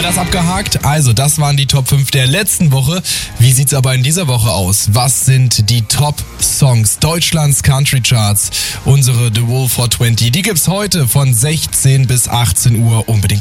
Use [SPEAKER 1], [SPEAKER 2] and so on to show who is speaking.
[SPEAKER 1] wir das abgehakt? Also, das waren die Top 5 der letzten Woche. Wie sieht's aber in dieser Woche aus? Was sind die Top-Songs Deutschlands Country Charts? Unsere The Wolf 420, die gibt's heute von 16 bis 18 Uhr. Unbedingt